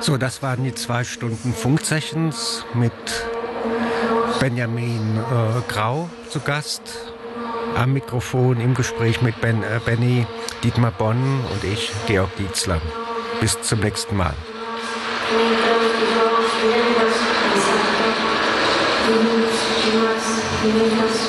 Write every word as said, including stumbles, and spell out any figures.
So, das waren die zwei Stunden Funksessions mit Benjamin äh, Grau zu Gast. Am Mikrofon im Gespräch mit ben, äh, Benny, Dietmar Bonn und ich, Georg Dietzler. Bis zum nächsten Mal.